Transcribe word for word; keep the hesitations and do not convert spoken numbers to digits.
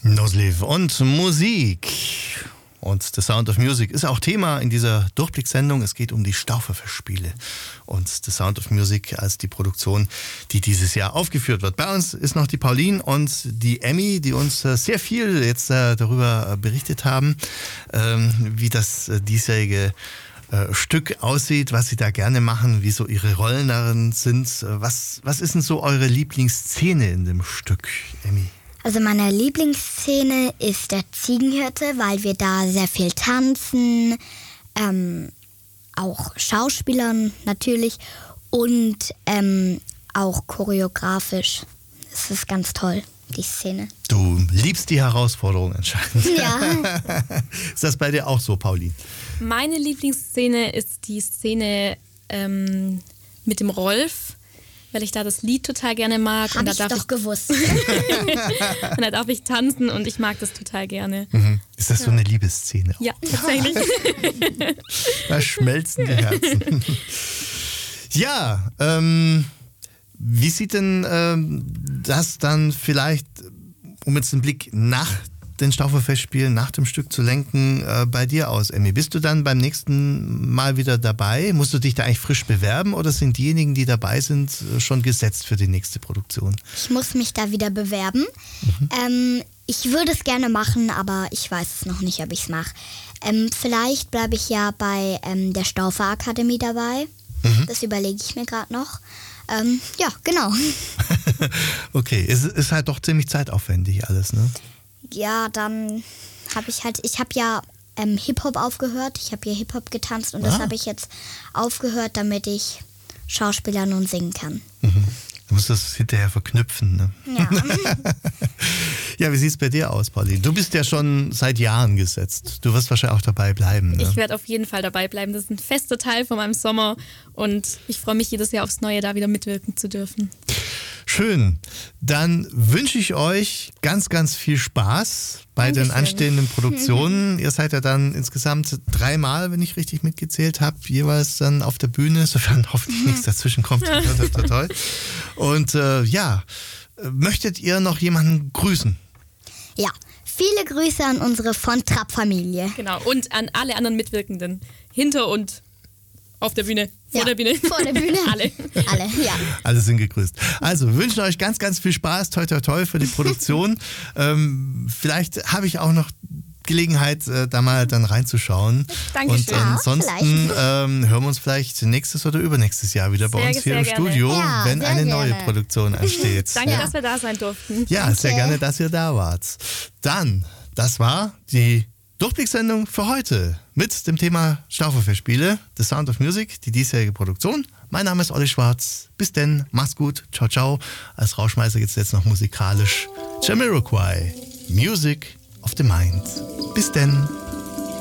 Nosliv und Musik. Und The Sound of Music ist auch Thema in dieser Durchblicksendung. Es geht um die Stauferfestspiele und The Sound of Music als die Produktion, die dieses Jahr aufgeführt wird. Bei uns ist noch die Pauline und die Emmy, die uns sehr viel jetzt darüber berichtet haben, wie das diesjährige Stück aussieht, was Sie da gerne machen, wie so Ihre Rollen darin sind. Was, was ist denn so eure Lieblingsszene in dem Stück, Emmy? Also meine Lieblingsszene ist der Ziegenhirte, weil wir da sehr viel tanzen, ähm, auch Schauspielern natürlich und ähm, auch choreografisch. Es ist ganz toll, die Szene. Du liebst die Herausforderung anscheinend. Ja. Ist das bei dir auch so, Pauline? Meine Lieblingsszene ist die Szene ähm, mit dem Rolf, weil ich da das Lied total gerne mag. Hab und da ich darf doch ich, gewusst. und da darf ich tanzen und ich mag das total gerne. Mhm. Ist das so eine Liebesszene? Ja, tatsächlich. Da schmelzen die Herzen. Ja, ähm, wie sieht denn ähm, das dann vielleicht, um jetzt den Blick nach den Stauferfestspielen, nach dem Stück zu lenken, äh, bei dir aus, Emmy? Bist du dann beim nächsten Mal wieder dabei? Musst du dich da eigentlich frisch bewerben oder sind diejenigen, die dabei sind, schon gesetzt für die nächste Produktion? Ich muss mich da wieder bewerben. Mhm. Ähm, ich würde es gerne machen, aber ich weiß es noch nicht, ob ich es mache. Ähm, vielleicht bleibe ich ja bei ähm, der Stauferakademie dabei. Mhm. Das überlege ich mir gerade noch. Ähm, ja, genau. Okay, es ist halt doch ziemlich zeitaufwendig alles, ne? Ja, dann habe ich halt, ich habe ja ähm, Hip-Hop aufgehört. Ich habe ja Hip-Hop getanzt und ah. das habe ich jetzt aufgehört, damit ich Schauspielern und singen kann. Mhm. Du musst das hinterher verknüpfen, ne? Ja. Ja, wie sieht es bei dir aus, Pauline? Du bist ja schon seit Jahren gesetzt. Du wirst wahrscheinlich auch dabei bleiben, ne? Ich werde auf jeden Fall dabei bleiben. Das ist ein fester Teil von meinem Sommer und ich freue mich jedes Jahr aufs Neue, da wieder mitwirken zu dürfen. Schön. Dann wünsche ich euch ganz, ganz viel Spaß bei Dankeschön. den anstehenden Produktionen. Ihr seid ja dann insgesamt dreimal, wenn ich richtig mitgezählt habe, jeweils dann auf der Bühne, sofern hoffentlich mhm. nichts dazwischen kommt. Toll, toll, toll. Und äh, ja, möchtet ihr noch jemanden grüßen? Ja, viele Grüße an unsere von Trapp-Familie. Genau, und an alle anderen Mitwirkenden. Hinter und auf der Bühne. Vor ja, der Bühne. Vor der Bühne. Alle. Alle, ja. Alle sind gegrüßt. Also, wir wünschen euch ganz, ganz viel Spaß. Toi, toi, toi für die Produktion. ähm, vielleicht habe ich auch noch Gelegenheit, äh, da mal dann reinzuschauen. Dankeschön. Und ansonsten ähm, hören wir uns vielleicht nächstes oder übernächstes Jahr wieder bei sehr, uns hier im gerne. Studio, ja, wenn eine gerne. neue Produktion ansteht. Danke, ja. dass wir da sein durften. Ja, Danke. sehr gerne, dass ihr da wart. Dann, das war die Durchblicksendung für heute mit dem Thema Stauferfestspiele, The Sound of Music, die diesjährige Produktion. Mein Name ist Olli Schwarz. Bis denn, mach's gut, ciao, ciao. Als Rauschmeißer geht's jetzt noch musikalisch. Jamiroquai, Music of the Mind. Bis denn.